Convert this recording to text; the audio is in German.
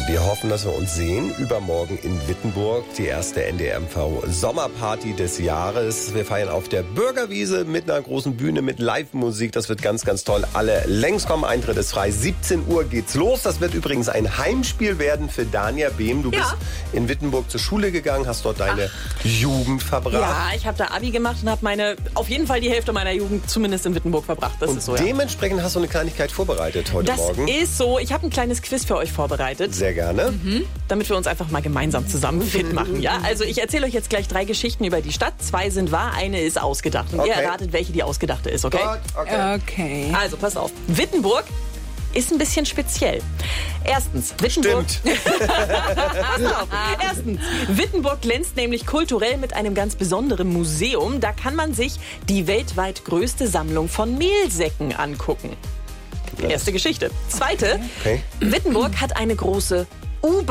wir hoffen, dass wir uns sehen. Übermorgen in Wittenburg die erste NDR-MV-Sommerparty des Jahres. Wir feiern auf der Bürgerwiese mit einer großen Bühne, mit Live-Musik. Das wird ganz, ganz toll. Alle längst kommen, Eintritt ist frei. 17 Uhr geht's los. Das wird übrigens ein Heimspiel werden für Dania Behm. Du bist in Wittenburg zur Schule gegangen, hast dort deine Jugend verbracht. Ja, ich habe da Abi gemacht und habe auf jeden Fall die Hälfte meiner Jugend zumindest in Wittenburg verbracht. Das und ist so, dementsprechend hast du eine Kleinigkeit vorbereitet heute Morgen. Das ist so. Ich habe ein kleines Quiz für euch vorbereitet. Sehr gerne. Damit wir uns einfach mal gemeinsam zusammen fit machen. Ja? Also ich erzähle euch jetzt gleich 3 Geschichten über die Stadt. 2 sind wahr, eine ist ausgedacht. Und ihr erratet, welche die ausgedachte ist, okay? Okay. Also pass auf. Wittenburg ist ein bisschen speziell. Erstens, Wittenburg. Stimmt. Pass auf. Erstens, Wittenburg glänzt nämlich kulturell mit einem ganz besonderen Museum. Da kann man sich die weltweit größte Sammlung von Mehlsäcken angucken. Erste Geschichte. Zweite, Wittenburg hat eine große U-Bahn.